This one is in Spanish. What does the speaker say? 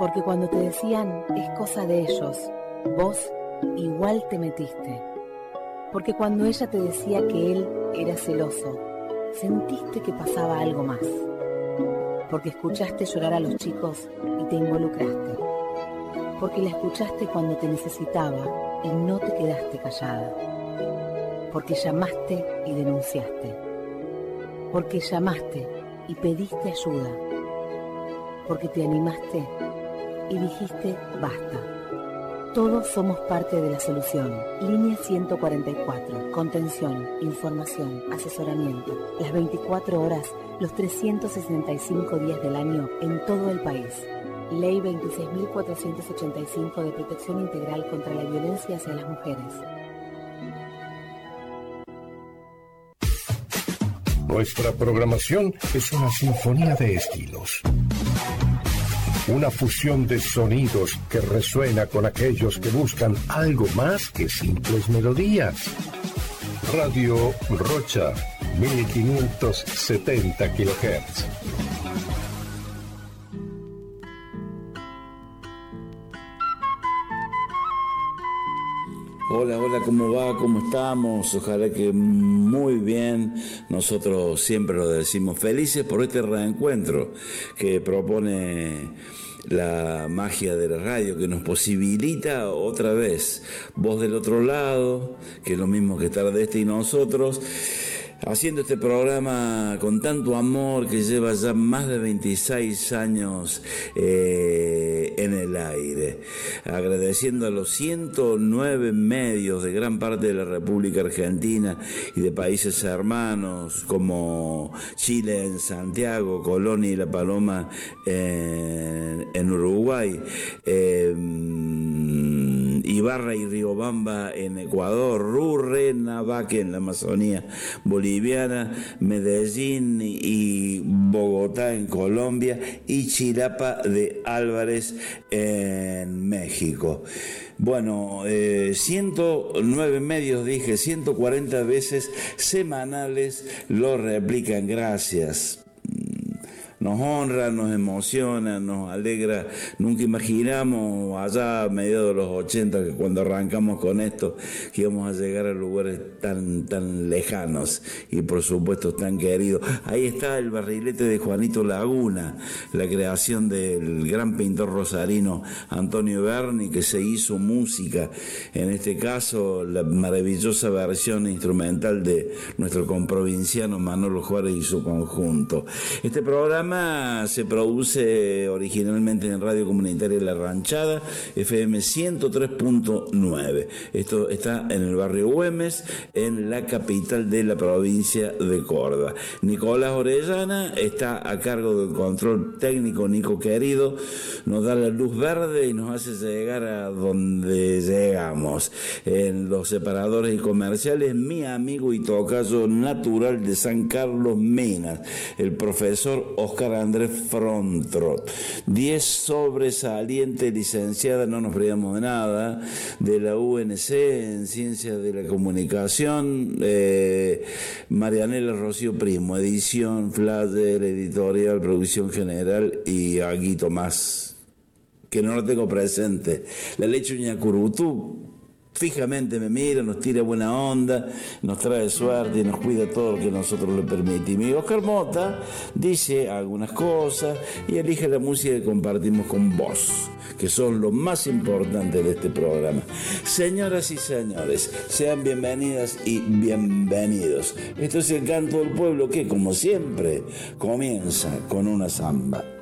Porque cuando te decían es cosa de ellos, vos igual te metiste. Porque cuando ella te decía que él era celoso, sentiste que pasaba algo más. Porque escuchaste llorar a los chicos y te involucraste. Porque la escuchaste cuando te necesitaba y no te quedaste callada. Porque llamaste y denunciaste. Porque llamaste y pediste ayuda. Porque te animaste y dijiste basta. Todos somos parte de la solución. Línea 144. Contención, información, asesoramiento. Las 24 horas, los 365 días del año en todo el país. Ley 26.485 de protección integral contra la violencia hacia las mujeres. Nuestra programación es una sinfonía de estilos. Una fusión de sonidos que resuena con aquellos que buscan algo más que simples melodías. Radio Rocha, 1570 kHz. Hola, ¿cómo va? ¿Cómo estamos? Ojalá que muy bien. Nosotros siempre lo decimos felices por este reencuentro que propone la magia de la radio, que nos posibilita otra vez voz del otro lado, que es lo mismo que estar de este y nosotros, haciendo este programa con tanto amor que lleva ya más de 26 años en el aire. Agradeciendo a los 109 medios de gran parte de la República Argentina y de países hermanos como Chile en Santiago, Colonia y La Paloma en Uruguay, Ibarra y Riobamba en Ecuador, Rurrenabaque en la Amazonía boliviana, Medellín y Bogotá en Colombia y Chilapa de Álvarez en México. Bueno, 109 medios, dije, 140 veces semanales lo replican. Gracias. Nos honra, nos emociona, nos alegra. Nunca imaginamos allá a mediados de los 80, que cuando arrancamos con esto, que íbamos a llegar a lugares tan lejanos y por supuesto tan queridos. Ahí está el barrilete de Juanito Laguna, la creación del gran pintor rosarino Antonio Berni, que se hizo música, en este caso la maravillosa versión instrumental de nuestro comprovinciano Manolo Juárez y su conjunto. Este programa se produce originalmente en Radio Comunitaria La Ranchada, FM 103.9. Esto está en el barrio Güemes, en la capital de la provincia de Córdoba. Nicolás Orellana está a cargo del control técnico. Nico querido nos da la luz verde y nos hace llegar a donde llegamos. En los separadores y comerciales, mi amigo y tocayo natural de San Carlos Minas, el profesor Oscar Andrés Frontrot. 10 sobresaliente, licenciada, no nos olvidamos de nada, de la UNC en Ciencias de la Comunicación, Marianela Rocío Primo, edición, flyer, editorial, producción general y Aguito más, que no lo tengo presente. La Leche Uñacurutú fijamente me mira, nos tira buena onda, nos trae suerte y nos cuida todo lo que nosotros le permitimos. Y Oscar Mota dice algunas cosas y elige la música que compartimos con vos, que son lo más importante de este programa. Señoras y señores, sean bienvenidas y bienvenidos. Esto es el canto del pueblo que, como siempre, comienza con una samba.